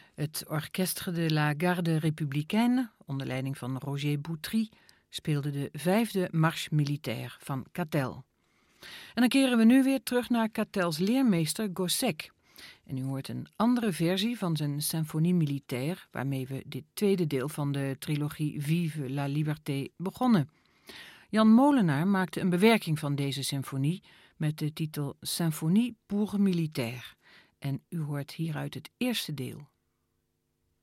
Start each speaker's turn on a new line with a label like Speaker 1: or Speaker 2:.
Speaker 1: Het Orchestre de la Garde Républicaine, onder leiding van Roger Boutry, speelde de 5e Marche Militaire van Catel. En dan keren we nu weer terug naar Catels leermeester Gossec. En u hoort een andere versie van zijn Symphonie Militaire, waarmee we dit tweede deel van de trilogie Vive la Liberté begonnen. Jan Molenaar maakte een bewerking van deze symfonie met de titel Symphonie pour militaire. En u hoort hieruit het eerste deel.